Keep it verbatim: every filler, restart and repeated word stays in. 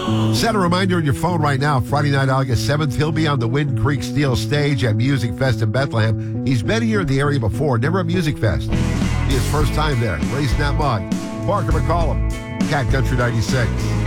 Set a reminder on your phone right now. Friday night, August seventh, he'll be on the Wind Creek Steel stage at Music Fest in Bethlehem. He's been here in the area before, never at Music Fest. Be his first time there. Raising that mug. Parker McCollum, Cat Country ninety-six.